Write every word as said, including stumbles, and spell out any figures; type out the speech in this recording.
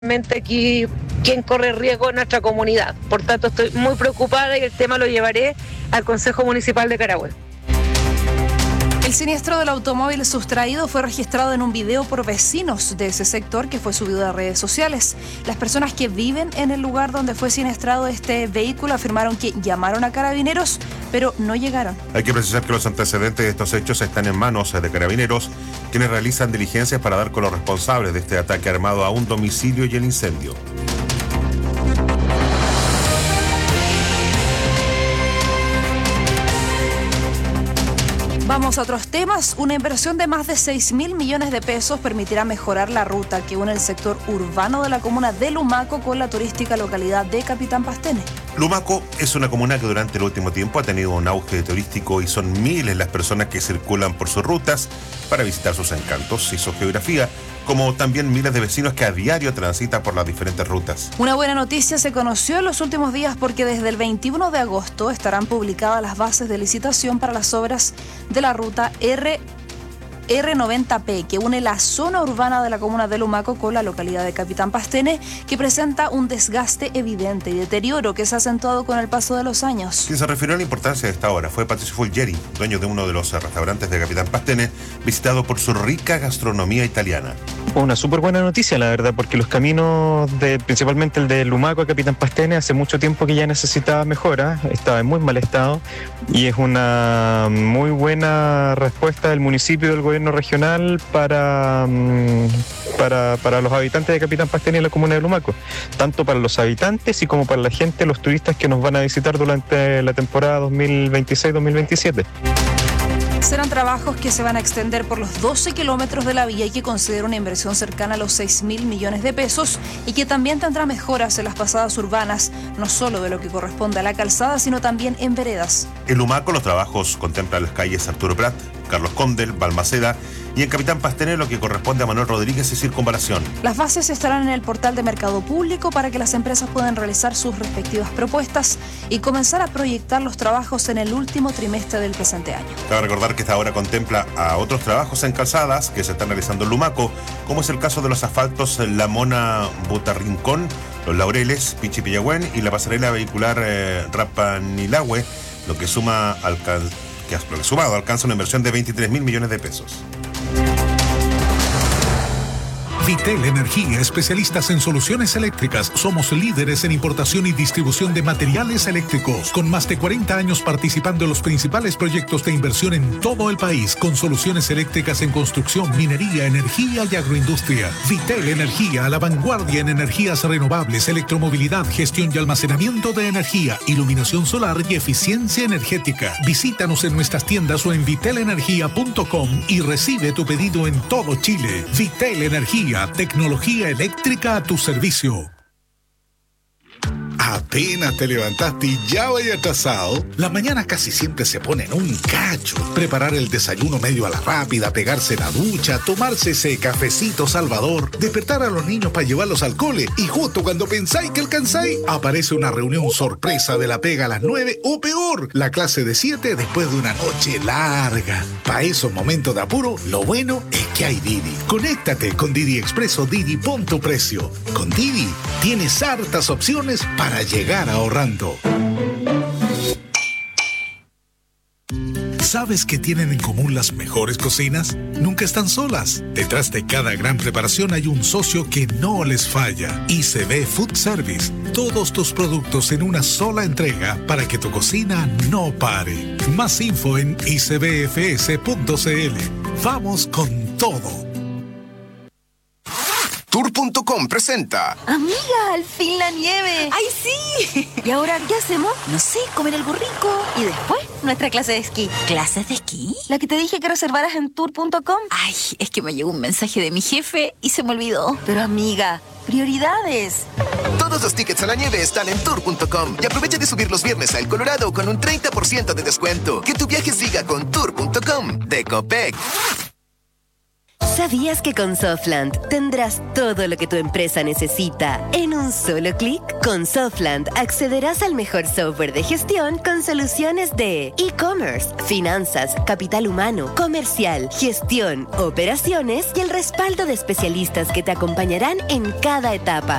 aquí quien corre riesgo en nuestra comunidad. Por tanto, estoy muy preocupada y el tema lo llevaré al Consejo Municipal de Carahue. El siniestro del automóvil sustraído fue registrado en un video por vecinos de ese sector que fue subido a redes sociales. Las personas que viven en el lugar donde fue siniestrado este vehículo afirmaron que llamaron a carabineros, pero no llegaron. Hay que precisar que los antecedentes de estos hechos están en manos de carabineros, quienes realizan diligencias para dar con los responsables de este ataque armado a un domicilio y el incendio. Vamos a otros temas. Una inversión de más de seis mil millones de pesos permitirá mejorar la ruta que une el sector urbano de la comuna de Lumaco con la turística localidad de Capitán Pastene. Lumaco es una comuna que durante el último tiempo ha tenido un auge turístico y son miles las personas que circulan por sus rutas para visitar sus encantos y su geografía, como también miles de vecinos que a diario transitan por las diferentes rutas. Una buena noticia se conoció en los últimos días porque desde el veintiuno de agosto estarán publicadas las bases de licitación para las obras de la ruta R R noventa P, que une la zona urbana de la comuna de Lumaco con la localidad de Capitán Pastene, que presenta un desgaste evidente y deterioro que se ha acentuado con el paso de los años. Quien se refirió a la importancia de esta obra fue Patricio Fulgeri, dueño de uno de los restaurantes de Capitán Pastene, visitado por su rica gastronomía italiana. Una súper buena noticia, la verdad, porque los caminos, de, principalmente el de Lumaco a Capitán Pastene, hace mucho tiempo que ya necesitaba mejora, estaba en muy mal estado, y es una muy buena respuesta del municipio y del gobierno regional para, para, para los habitantes de Capitán Pastene y la comuna de Lumaco, tanto para los habitantes y como para la gente, los turistas que nos van a visitar durante la temporada dos mil veintiséis dos mil veintisiete. Serán trabajos que se van a extender por los doce kilómetros de la vía y que considera una inversión cercana a los seis mil millones de pesos y que también tendrá mejoras en las pasadas urbanas, no solo de lo que corresponde a la calzada, sino también en veredas. En Lumaco los trabajos contemplan las calles Arturo Prat, Carlos Condel, Balmaceda y en Capitán Pastene lo que corresponde a Manuel Rodríguez y Circunvalación. Las bases estarán en el portal de Mercado Público para que las empresas puedan realizar sus respectivas propuestas y comenzar a proyectar los trabajos en el último trimestre del presente año. Cabe recordar que esta obra contempla a otros trabajos en calzadas que se están realizando en Lumaco, como es el caso de los asfaltos La Mona Butarrincón, Los Laureles, Pichipillahuen y la pasarela vehicular eh, Rapanilahue, lo que suma alcan- que lo que sumado alcanza una inversión de veintitrés mil millones de pesos. Vitel Energía, especialistas en soluciones eléctricas. Somos líderes en importación y distribución de materiales eléctricos, con más de cuarenta años participando en los principales proyectos de inversión en todo el país, con soluciones eléctricas en construcción, minería, energía y agroindustria. Vitel Energía, a la vanguardia en energías renovables, electromovilidad, gestión y almacenamiento de energía, iluminación solar y eficiencia energética. Visítanos en nuestras tiendas o en vitel energía punto com y recibe tu pedido en todo Chile. Vitel Energía, tecnología eléctrica a tu servicio. Apenas te levantaste y ya vaya atrasado. Las mañanas casi siempre se ponen un cacho. Preparar el desayuno medio a la rápida, pegarse la ducha, tomarse ese cafecito salvador, despertar a los niños para llevarlos al cole y justo cuando pensáis que alcanzáis, aparece una reunión sorpresa de la pega a las nueve o peor, la clase de siete después de una noche larga. Para esos momentos de apuro, lo bueno es que hay Didi. Conéctate con Didi Expreso, Didi pon tu precio. Con Didi tienes hartas opciones para llegar ahorrando. ¿Sabes qué tienen en común las mejores cocinas? Nunca están solas. Detrás de cada gran preparación hay un socio que no les falla. I C B Food Service. Todos tus productos en una sola entrega para que tu cocina no pare. Más info en i c b f s punto c l. Vamos con todo. Tour punto com presenta. Amiga, al fin la nieve. ¡Ay, sí! ¿Y ahora qué hacemos? No sé, comer algo rico. Y después, nuestra clase de esquí. ¿Clases de esquí? La que te dije que reservaras en tour punto com. Ay, es que me llegó un mensaje de mi jefe y se me olvidó. Pero amiga, prioridades. Todos los tickets a la nieve están en tour punto com y aprovecha de subir los viernes a El Colorado con un treinta por ciento de descuento. Que tu viaje siga con tour punto com de Copec. ¿Sabías que con Softland tendrás todo lo que tu empresa necesita en un solo clic? Con Softland accederás al mejor software de gestión con soluciones de e-commerce, finanzas, capital humano, comercial, gestión, operaciones y el respaldo de especialistas que te acompañarán en cada etapa.